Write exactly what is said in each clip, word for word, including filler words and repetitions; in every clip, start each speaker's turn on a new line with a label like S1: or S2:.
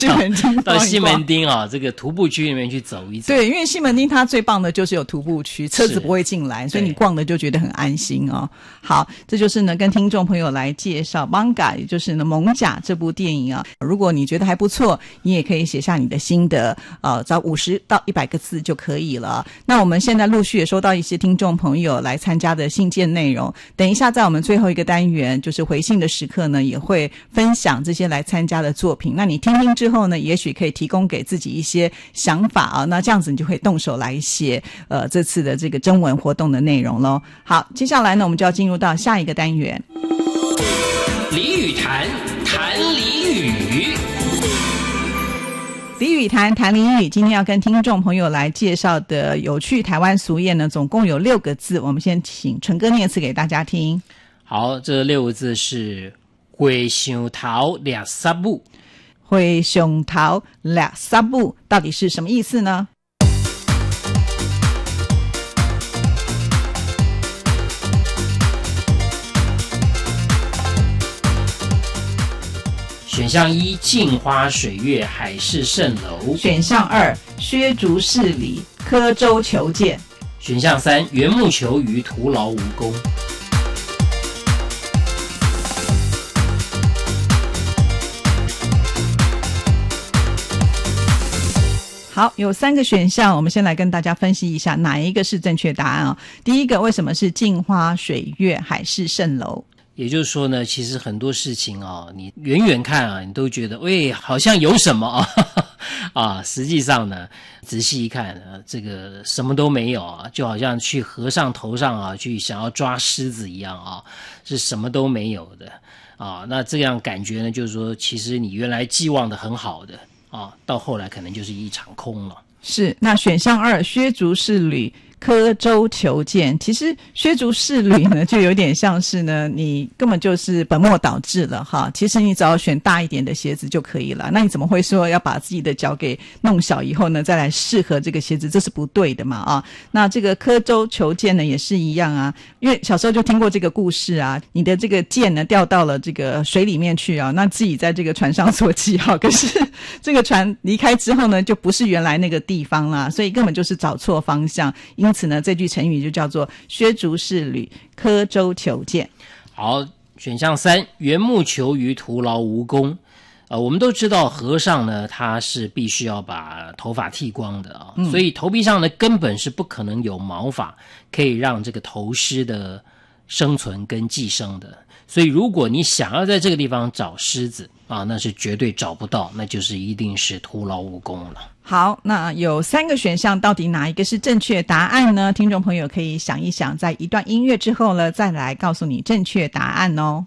S1: 西门町
S2: 到西门町啊、哦、这个徒步区里面去走一走。
S1: 对，因为西门町它最棒的就是有徒步区，车子不会进来，所以你逛的就觉得很安心哦。好，这就是呢跟听众朋友来介绍 Manga， 也就是呢蒙甲这部电影啊。如果你觉得还不错，你也可以写下你的心得，呃，找五十到一百个字就可以了。那我们现在陆续也收到一些听众朋友来参加的信件内容，等一下在我们最后一个单元就是回信的时刻呢，也会分享这些来参加的作品。那你听听之后呢，也许可以提供给自己一些想法啊，那这样子你就会动手来写呃这次的这个征文活动的内容咯。好，接下来呢我们就要进入到下一个单元，
S2: 俚语谈，谈俚语。
S1: 俚语谈，谈俚语。今天要跟听众朋友来介绍的有趣台湾俗谚呢，总共有六个字。我们先请纯哥念一次给大家听。
S2: 好，这六个字是回想头俩三步。
S1: 回想头俩三步到底是什么意思呢？
S2: 选项一，镜花水月，海市蜃楼。
S1: 选项二，削足适履，刻舟求剑。
S2: 选项三，缘木求鱼，徒劳无功。
S1: 好，有三个选项，我们先来跟大家分析一下哪一个是正确答案啊、哦？第一个，为什么是镜花水月，海市蜃楼？
S2: 也就是说呢，其实很多事情哦，你远远看啊，你都觉得喂，好像有什么啊，啊，实际上呢，仔细一看啊，这个什么都没有啊，就好像去和尚头上啊，去想要抓狮子一样啊，是什么都没有的啊。那这样感觉呢，就是说，其实你原来寄望的很好的啊，到后来可能就是一场空了。
S1: 是，那选项二，削足适履，刻舟求剑。其实削足适履呢，就有点像是呢，你根本就是本末倒置了哈。其实你只要选大一点的鞋子就可以了。那你怎么会说要把自己的脚给弄小以后呢，再来适合这个鞋子？这是不对的嘛啊。那这个刻舟求剑呢，也是一样啊。因为小时候就听过这个故事啊，你的这个剑呢掉到了这个水里面去啊，那自己在这个船上做记号，可是这个船离开之后呢，就不是原来那个地方啦，所以根本就是找错方向。因此呢，这句成语就叫做削足适履，刻舟求剑。
S2: 好，选项三，缘木求鱼，徒劳无功。呃，我们都知道和尚呢，他是必须要把头发剃光的啊、嗯，所以头皮上呢根本是不可能有毛发可以让这个头虱的生存跟寄生的。所以如果你想要在这个地方找狮子啊，那是绝对找不到，那就是一定是徒劳无功了。
S1: 好，那有三个选项，到底哪一个是正确答案呢？听众朋友可以想一想，在一段音乐之后呢，再来告诉你正确答案哦。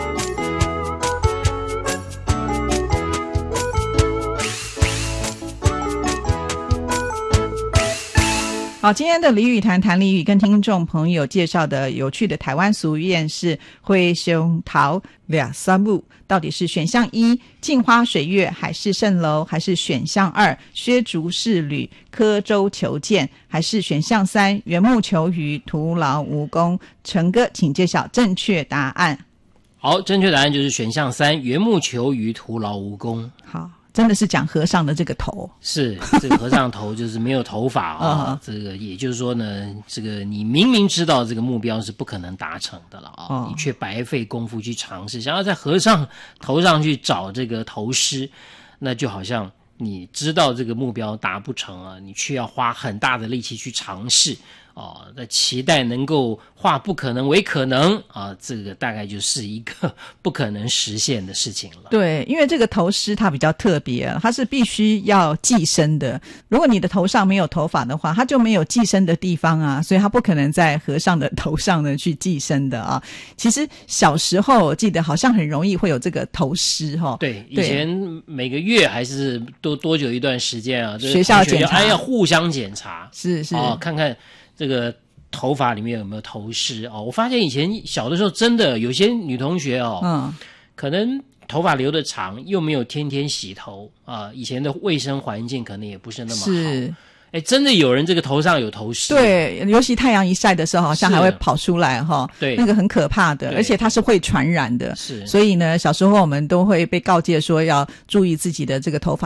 S1: 好，今天的俚语谈，谈俚语，跟听众朋友介绍的有趣的台湾俗谚是回想头俩三步，到底是选项一，镜花水月，海市蜃楼，还是选项二，削足适履，刻舟求剑，还是选项三，缘木求鱼，徒劳无功？陈哥，请揭晓正确答案。
S2: 好，正确答案就是选项三，缘木求鱼，徒劳无功。
S1: 好，真的是讲和尚的这个头，
S2: 是这个和尚头就是没有头发啊、哦。这个也就是说呢，这个你明明知道这个目标是不可能达成的了啊、哦，你却白费功夫去尝试，想要在和尚头上去找这个头虱，那就好像你知道这个目标达不成啊，你却要花很大的力气去尝试。哦，那期待能够化不可能为可能啊，这个大概就是一个不可能实现的事情了。
S1: 对，因为这个头虱它比较特别，它是必须要寄生的。如果你的头上没有头发的话，它就没有寄生的地方啊，所以它不可能在和尚的头上呢去寄生的啊。其实小时候我记得好像很容易会有这个头虱哈、哦。
S2: 对，以前每个月还是多多久一段时间啊，
S1: 学校检查，
S2: 哎呀，互相检查，
S1: 是是
S2: 哦，看看这个头发里面有没有头虱哦。我发现以前小的时候真的有些女同学哦，嗯，可能头发留得长，又没有天天洗头啊、呃，以前的卫生环境可能也不是那么好，
S1: 是
S2: 哎，真的有人这个头上有头虱，
S1: 对，尤其太阳一晒的时候，好像还会跑出来哈，
S2: 对，
S1: 那个很可怕的，而且它是会传染的，
S2: 是，
S1: 所以呢，小时候我们都会被告诫说要注意自己的这个头发